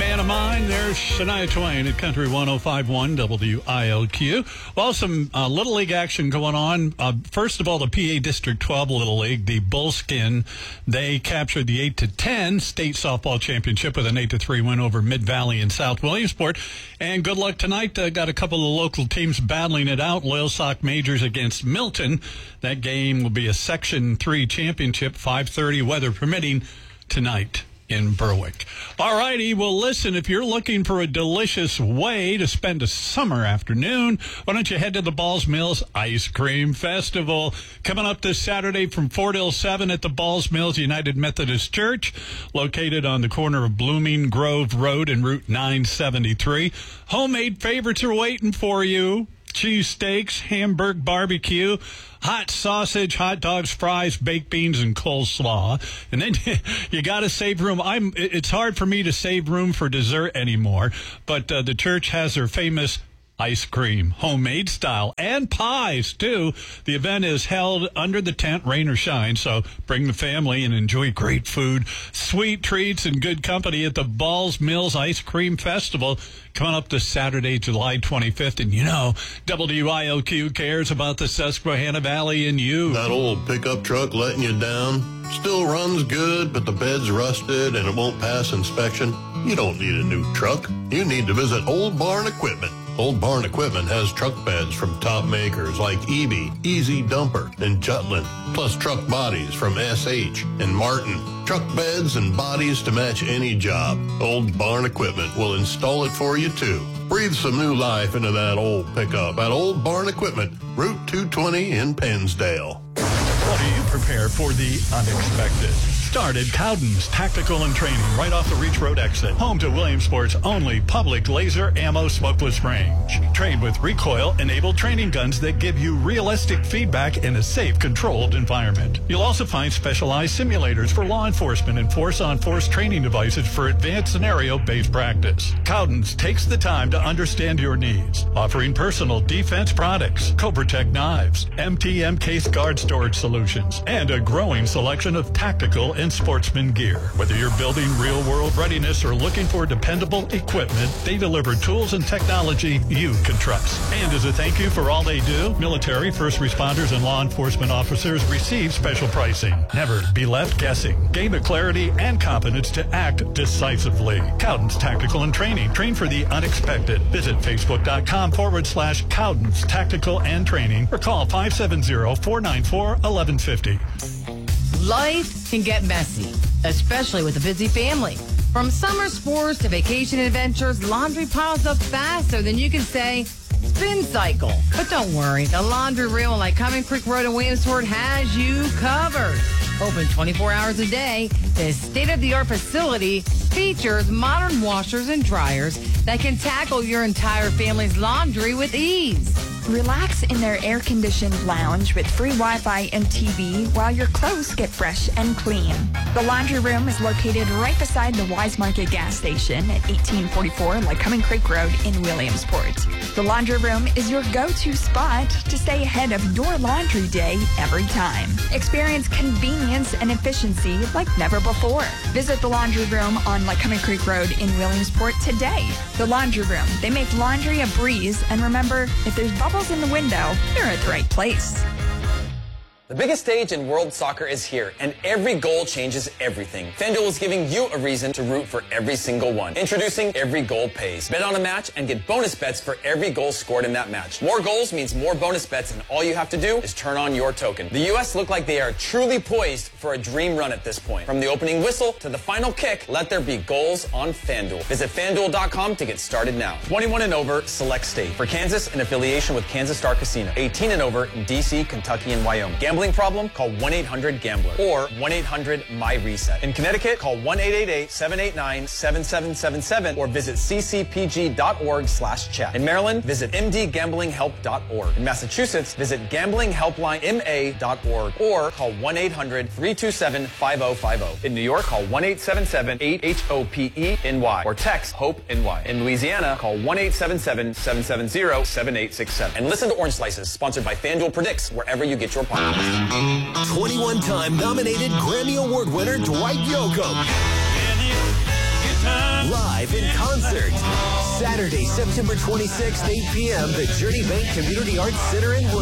Man of Mine. There's Shania Twain at Country 105.1 WILQ. Well, some Little League action going on. First of all, the PA District 12 Little League, the Bullskin, they captured the 8-10 state softball championship with an 8-3 win over Mid-Valley and South Williamsport. And good luck tonight. Got a couple of local teams battling it out. Loyalsock Majors against Milton. That game will be a Section 3 championship, 5:30 weather permitting tonight in Berwick. All righty, well, listen, if you're looking for a delicious way to spend a summer afternoon, why don't you head to the Balls Mills Ice Cream Festival. Coming up this Saturday from 4 till 7 at the Balls Mills United Methodist Church, located on the corner of Blooming Grove Road and Route 973. Homemade favorites are waiting for you. Cheesesteaks, Hamburg barbecue, hot sausage, hot dogs, fries, baked beans, and coleslaw. And then you got to save room. It's hard for me to save room for dessert anymore, but the church has their famous ice cream, homemade style, and pies, too. The event is held under the tent, rain or shine, so bring the family and enjoy great food, sweet treats, and good company at the Balls Mills Ice Cream Festival coming up this Saturday, July 25th. And you know, WILQ cares about the Susquehanna Valley and you. That old pickup truck letting you down? Still runs good, but the bed's rusted and it won't pass inspection? You don't need a new truck. You need to visit Old Barn Equipment. Old Barn Equipment has truck beds from top makers like EB, Easy Dumper, and Jutland, plus truck bodies from SH and Martin. Truck beds and bodies to match any job. Old Barn Equipment will install it for you, too. Breathe some new life into that old pickup at Old Barn Equipment, Route 220 in Pennsdale. What do you prepare for the unexpected? Start at Cowden's Tactical and Training, right off the Reach Road exit. Home to Williamsport's only public laser ammo smokeless range. Train with recoil-enabled training guns that give you realistic feedback in a safe, controlled environment. You'll also find specialized simulators for law enforcement and force-on-force training devices for advanced scenario-based practice. Cowden's takes the time to understand your needs, offering personal defense products, Cobra-Tech knives, MTM case guard storage solutions, and a growing selection of tactical and sportsman gear. Whether you're building real-world readiness or looking for dependable equipment, they deliver tools and technology you can trust. And as a thank you for all they do, military, first responders, and law enforcement officers receive special pricing. Never be left guessing. Gain the clarity and confidence to act decisively. Cowden's Tactical and Training. Train for the unexpected. Visit Facebook.com/Cowden's Tactical and Training or call 570-494-1150. Life can get messy, especially with a busy family. From summer sports to vacation adventures, laundry piles up faster than you can say, spin cycle. But don't worry, the Laundry Room on Lycoming Creek Road in Williamsport has you covered. Open 24 hours a day, this state-of-the-art facility features modern washers and dryers that can tackle your entire family's laundry with ease. Relax in their air-conditioned lounge with free Wi-Fi and TV while your clothes get fresh and clean. The Laundry Room is located right beside the Wise Market gas station at 1844 Lycoming Creek Road in Williamsport. The Laundry Room is your go-to spot to stay ahead of your laundry day every time. Experience convenience and efficiency like never before. Visit the Laundry Room on Lycoming Creek Road in Williamsport today. The Laundry Room. They make laundry a breeze, and remember, if there's bubbles in the window, you're at the right place. The biggest stage in world soccer is here, and every goal changes everything. FanDuel is giving you a reason to root for every single one. Introducing Every Goal Pays. Bet on a match and get bonus bets for every goal scored in that match. More goals means more bonus bets, and all you have to do is turn on your token. The U.S. look like they are truly poised for a dream run at this point. From the opening whistle to the final kick, let there be goals on FanDuel. Visit FanDuel.com to get started now. 21 and over, select state. For Kansas, in affiliation with Kansas Star Casino. 18 and over, in D.C., Kentucky, and Wyoming. Gambling problem? Call 1-800-GAMBLER or 1-800-MY-RESET. In Connecticut, call 1-888-789-7777 or visit ccpg.org/chat. In Maryland, visit mdgamblinghelp.org. In Massachusetts, visit gamblinghelplinema.org or call 1-800-327-5050. In New York, call 1-877-8-HOPE-NY or text HOPE-NY. In Louisiana, call 1-877-770-7867. And listen to Orange Slices, sponsored by FanDuel Predicts, wherever you get your podcast. 21-time nominated Grammy Award winner Dwight Yoakam. Live in concert. Saturday, September 26th, 8 p.m., the Journey Bank Community Arts Center in